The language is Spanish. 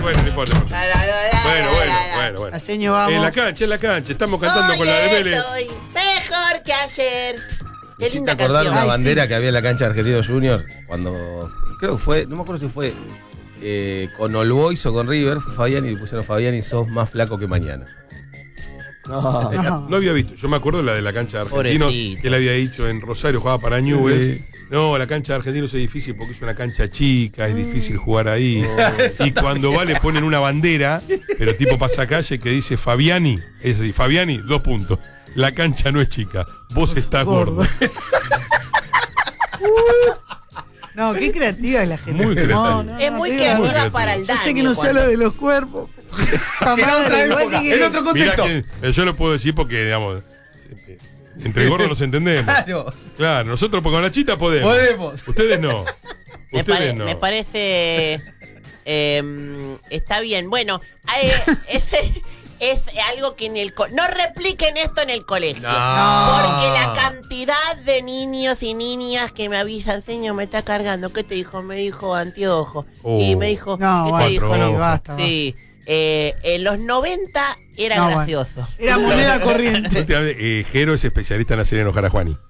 Bueno, no importa. Bueno. Paceño, vamos. En la cancha. Estamos cantando con la de Vélez. Estoy mejor que ayer. Qué ¿Hiciste linda acordar canción. una Ay, bandera sí. que había en la cancha de Argentinos Juniors? Creo que fue, no me acuerdo si fue con All Boys o con River, fue Fabián y le pusieron Fabián sos más flaco que mañana. No había visto. Yo me acuerdo la de la cancha de Argentinos, Pobrecito. que él había dicho en Rosario, jugaba para Newell's. Sí. No, la cancha de Argentinos es difícil porque es una cancha chica, es difícil jugar ahí. Y cuando va le ponen una bandera, pero tipo pasacalle que dice Fabiani, es decir, Fabiani, 2 puntos. La cancha no es chica, vos estás gordo. No, qué creativa es la gente. Muy creativa. Es muy te creativa digo, para el Yo daño. sé que no se habla de los cuerpos. En otra época, en otro Mirá contexto. que yo lo puedo decir porque, digamos, entre gordos nos entendemos. Claro. Claro, nosotros con la chita podemos. Ustedes no. Ustedes no. Me parece. Está bien. Bueno, ese es algo que en el no repliquen esto en el colegio. Porque la cantidad de niños y niñas que me avisan, señor, me está cargando. ¿Qué te dijo? Me dijo anteojo. Y me dijo, No, ¿qué bueno, te dijo? cuatro No, ojos. basta. sí. En los 90 era No, bueno. gracioso. Era moneda corriente. Jero es especialista en hacer enojar a Juani.